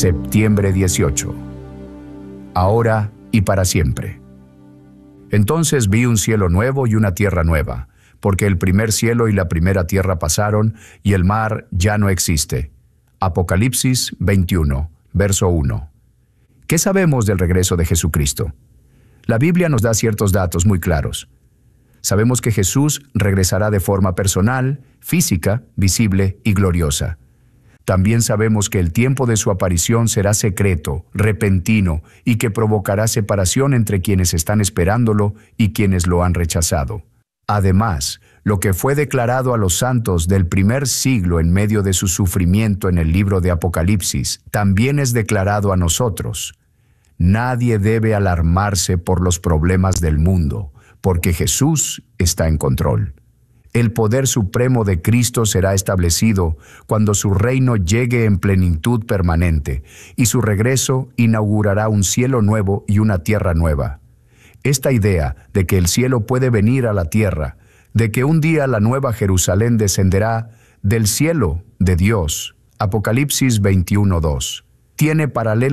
Septiembre 18. Ahora y para siempre. Entonces vi un cielo nuevo y una tierra nueva, porque el primer cielo y la primera tierra pasaron, y el mar ya no existe. Apocalipsis 21, verso 1. ¿Qué sabemos del regreso de Jesucristo? La Biblia nos da ciertos datos muy claros. Sabemos que Jesús regresará de forma personal, física, visible y gloriosa. También sabemos que el tiempo de su aparición será secreto, repentino, y que provocará separación entre quienes están esperándolo y quienes lo han rechazado. Además, lo que fue declarado a los santos del primer siglo en medio de su sufrimiento en el libro de Apocalipsis, también es declarado a nosotros. Nadie debe alarmarse por los problemas del mundo, porque Jesús está en control. El poder supremo de Cristo será establecido cuando su reino llegue en plenitud permanente, y su regreso inaugurará un cielo nuevo y una tierra nueva. Esta idea de que el cielo puede venir a la tierra, de que un día la nueva Jerusalén descenderá del cielo de Dios, Apocalipsis 21:2, tiene paralelo